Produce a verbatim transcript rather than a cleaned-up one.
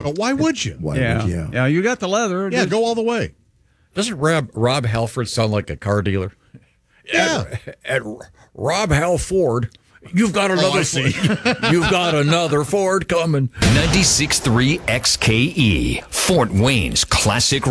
But why would you? Why yeah. would you? Yeah, you got the leather. Yeah, Just- go all the way. Doesn't Rob, Rob Halford sound like a car dealer? Yeah. At, at Rob Hal Ford, you've got another. I see. You've got another Ford coming. ninety-six point three X K E, Fort Wayne's classic